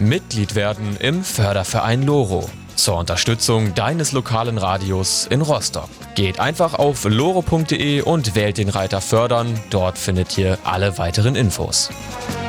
Mitglied werden im Förderverein Loro zur Unterstützung deines lokalen Radios in Rostock. Geht einfach auf loro.de und wählt den Reiter Fördern. Dort findet ihr alle weiteren Infos.